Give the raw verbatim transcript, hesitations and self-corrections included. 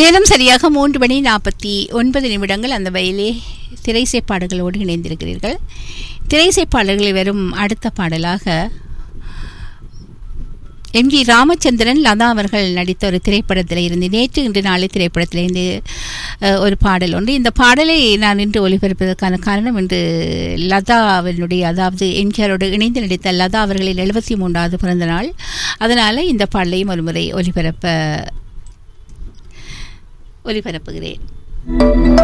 நேரம் சரியாக மூன்று மணி நாற்பத்தி ஒன்பது நிமிடங்கள். அந்த வயலே திரைசை பாடல்களோடு இணைந்திருக்கிறீர்கள். திரைசை பாடல்களில் வரும் அடுத்த பாடலாக எம் ஜி ராமச்சந்திரன் லதா அவர்கள் நடித்த ஒரு திரைப்படத்தில் இருந்து நேற்று இன்று நாளை திரைப்படத்திலிருந்து ஒரு பாடல் ஒன்று. இந்த பாடலை நான் இன்று ஒளிபரப்பதற்கான காரணம் இன்று லதா அவர்களுடைய, அதாவது எம்ஜிஆரோடு இணைந்து நடித்த லதா அவர்களின் எழுபத்தி மூன்றாவது பிறந்த நாள். அதனால் இந்த பாடலையும் ஒரு முறை ஒளிபரப்ப ஒளிபரப்புகிறேன்.